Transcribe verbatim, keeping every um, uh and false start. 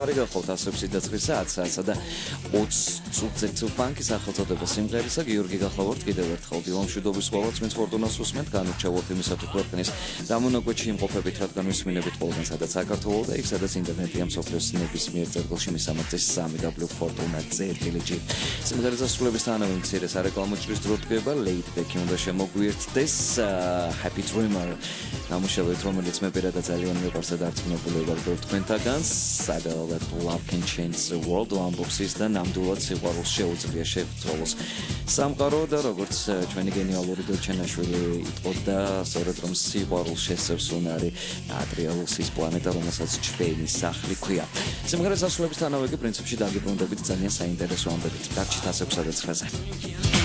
Riga ხოთასებს სიცოცხლის საათსა და ოცს წუთზე თუ ბანკის სახელწოდება სიმღერისა გიორგი გახლავართ კიდევ ერთხელ დილამშვიდობის ყოველს ვინც ფორტუნას უსმენთ განურჩევოთ იმისათვის ქვეყნის დამონაკვეთში იმყოფებით რადგან ვისმინებით ყველგან სადაც საქართველოს და იქ სადაც ინტერნეტია მსოფლიოს ნებისმიერ წერტილში მისამართზე სამი დაბლიუ ფორტუნა წერტილი ჯი სიმღერის ასრულებისთანავე მცირე სარეკლამო ჭრის დრო დგება Laid Back უნდა შემოგვიერთდეს Happy Dreamer ნამუშევრით რომელიც მე პირადად ძალიან მიყვარს და დარწმუნებული ვარ რომ თქვენთაგანს სადაა that love can change the world ამბობს და ნამდვილად სიყვარულს შეუძლია შეცვალოს სამყარო და როგორც ჩვენი გენიალური დოჩენაშვილი იტყოდა სწორედ რომ სიყვარულს შესწევს უნარი ადრიალუსის პლანეტა რომელსაც ჩვენი სახლი ქვია სიმღერის ასრულებისთანავე კი პრინციპში დაგიბრუნდებით ძალიან საინტერესო ამბებით დარჩით ასექვსა და ცხრაზე